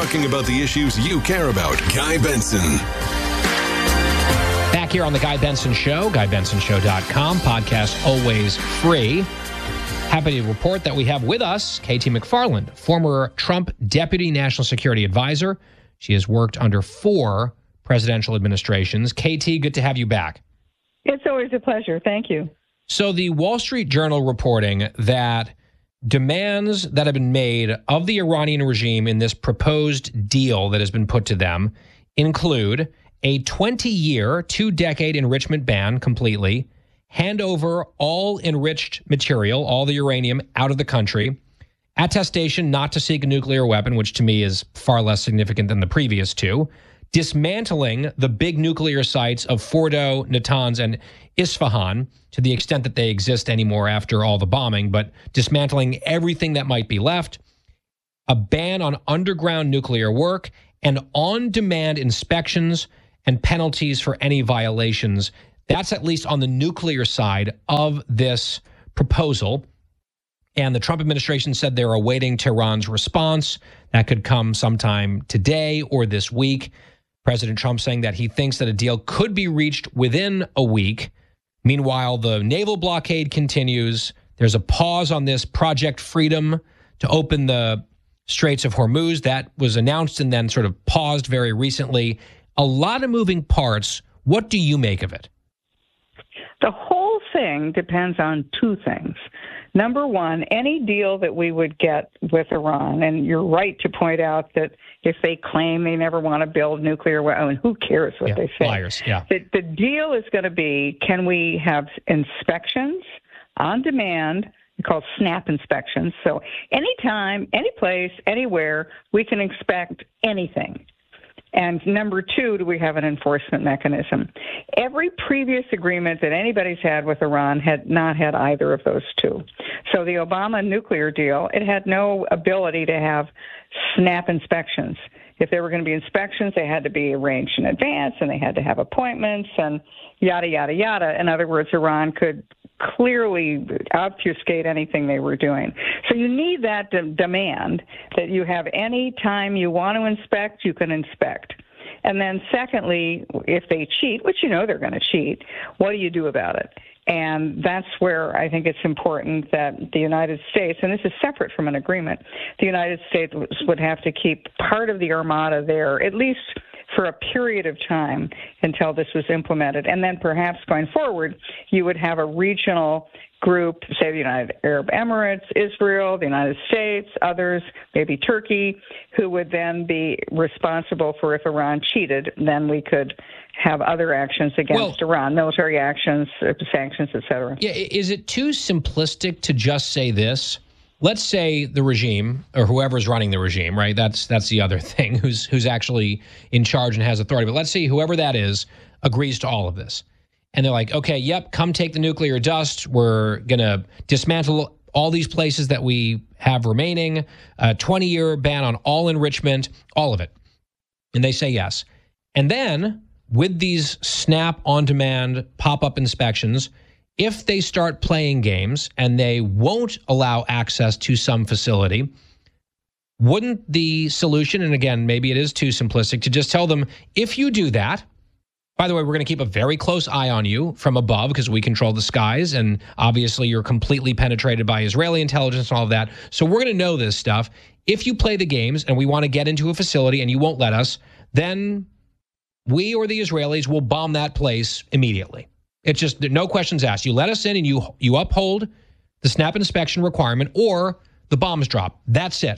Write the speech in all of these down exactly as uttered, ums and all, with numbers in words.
talking about the issues you care about. Guy Benson. Back here on the Guy Benson Show, guy benson show dot com. Podcast always free. Happy to report that we have with us K T McFarland, former Trump Deputy National Security Advisor. She has worked under four presidential administrations. K T, good to have you back. It's always a pleasure. Thank you. So the Wall Street Journal reporting that demands that have been made of the Iranian regime in this proposed deal that has been put to them include a twenty-year, two-decade enrichment ban completely, hand over all enriched material, all the uranium, out of the country, attestation not to seek a nuclear weapon, which to me is far less significant than the previous two, dismantling the big nuclear sites of Fordo, Natanz, and Isfahan to the extent that they exist anymore after all the bombing, but dismantling everything that might be left, a ban on underground nuclear work, and on-demand inspections and penalties for any violations. That's at least on the nuclear side of this proposal. And the Trump administration said they're awaiting Tehran's response. That could come sometime today or this week. President Trump saying that he thinks that a deal could be reached within a week. Meanwhile, the naval blockade continues. There's a pause on this Project Freedom to open the Straits of Hormuz. That was announced and then sort of paused very recently. A lot of moving parts. What do you make of it? The whole thing depends on two things. Number one, any deal that we would get with Iran, and you're right to point out that if they claim they never want to build nuclear weapons, who cares what yeah, they say? Liars, yeah. The, the deal is going to be, can we have inspections on demand, called SNAP inspections? So anytime, any place, anywhere, we can inspect anything. And number two, do we have an enforcement mechanism? Every previous agreement that anybody's had with Iran had not had either of those two. So the Obama nuclear deal, it had no ability to have SNAP inspections. If there were going to be inspections, they had to be arranged in advance, and they had to have appointments, and yada, yada, yada. In other words, Iran could clearly obfuscate anything they were doing. So you need that de- demand that you have any time you want to inspect, you can inspect. And then secondly, if they cheat, which you know they're going to cheat, what do you do about it? And that's where I think it's important that the United States, and this is separate from an agreement, the United States would have to keep part of the Armada there, at least for a period of time until this was implemented. And then perhaps going forward, you would have a regional group, say the United Arab Emirates, Israel, the United States, others, maybe Turkey, who would then be responsible for if Iran cheated, then we could have other actions against well, Iran, military actions, sanctions, et cetera. Yeah, is it too simplistic to just say this? Let's say the regime, or whoever's running the regime, right? That's that's the other thing, who's who's actually in charge and has authority. But let's say whoever that is agrees to all of this. And they're like, okay, yep, come take the nuclear dust. We're going to dismantle all these places that we have remaining, a twenty-year ban on all enrichment, all of it. And they say yes. And then with these SNAP on-demand pop-up inspections, if they start playing games and they won't allow access to some facility, wouldn't the solution, and again, maybe it is too simplistic, to just tell them, if you do that, by the way, we're going to keep a very close eye on you from above because we control the skies, and obviously you're completely penetrated by Israeli intelligence and all of that, so we're going to know this stuff. If you play the games and we want to get into a facility and you won't let us, then we or the Israelis will bomb that place immediately. It's just no questions asked. You let us in and you you uphold the SNAP inspection requirement, or the bombs drop. That's it.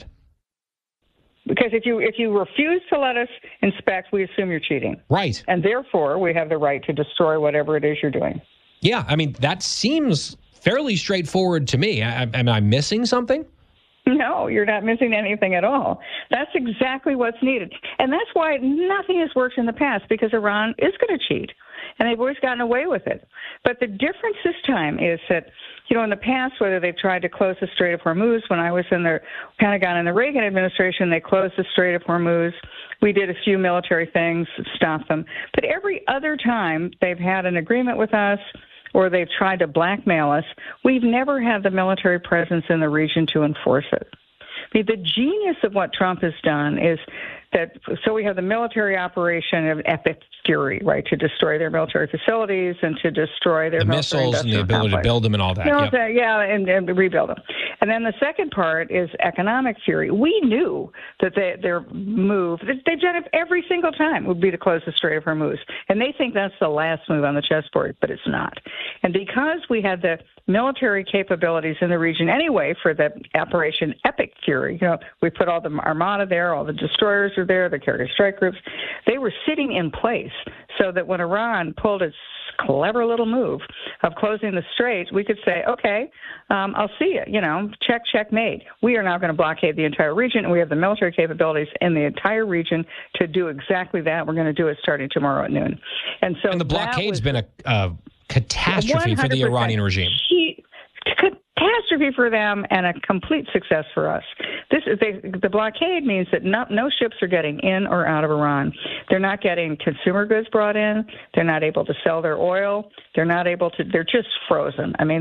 Because if you if you refuse to let us inspect, we assume you're cheating. Right. And therefore, we have the right to destroy whatever it is you're doing. Yeah, I mean, that seems fairly straightforward to me. I, am I missing something? No, you're not missing anything at all. That's exactly what's needed. And that's why nothing has worked in the past, because Iran is going to cheat. And they've always gotten away with it. But the difference this time is that, you know, in the past, whether they've tried to close the Strait of Hormuz, when I was in the Pentagon in the Reagan administration, they closed the Strait of Hormuz. We did a few military things, stopped them. But every other time they've had an agreement with us or they've tried to blackmail us, we've never had the military presence in the region to enforce it. I mean, the genius of what Trump has done is that, so we have the military operation of Epic Fury, right, to destroy their military facilities and to destroy their the military missiles and the ability complex. to build them and all that. Military, Yep. Yeah, and, and rebuild them. And then the second part is economic fury. We knew that they, their move, they've done it every single time, would be to close the Strait of Hormuz. And they think that's the last move on the chessboard, but it's not. And because we had the military capabilities in the region anyway for the Operation Epic Fury, you know, we put all the armada there, all the destroyers are there, the carrier strike groups, they were sitting in place so that when Iran pulled its clever little move of closing the strait, we could say, okay, um, I'll see you, you know, check, checkmate. We are now going to blockade the entire region, and we have the military capabilities in the entire region to do exactly that. We're going to do it starting tomorrow at noon. And so And the blockade's was, been a, a catastrophe for the Iranian regime. He, catastrophe for them and a complete success for us. This is they, the blockade means that not, no ships are getting in or out of Iran. They're not getting consumer goods brought in. They're not able to sell their oil. They're not able to. They're just frozen. I mean.